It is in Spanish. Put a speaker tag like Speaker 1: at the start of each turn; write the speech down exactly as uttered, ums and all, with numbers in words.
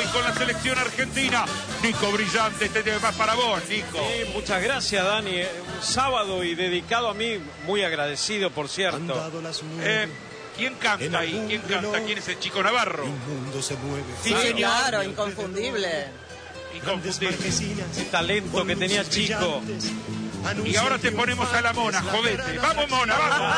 Speaker 1: con la selección argentina. Nico Brillante, este tema es para vos, Nico.
Speaker 2: Sí, muchas gracias, Dani. Un sábado y dedicado a mí, muy agradecido, por cierto.
Speaker 1: Eh, ¿Quién canta ahí? ¿Quién canta? ¿Quién es el Chico Navarro?
Speaker 3: Sí, sí, claro, inconfundible.
Speaker 1: Inconfundible.
Speaker 2: Ese talento que tenía Chico.
Speaker 1: Y ahora te ponemos a la Mona, jodete. ¡Vamos, Mona, vamos!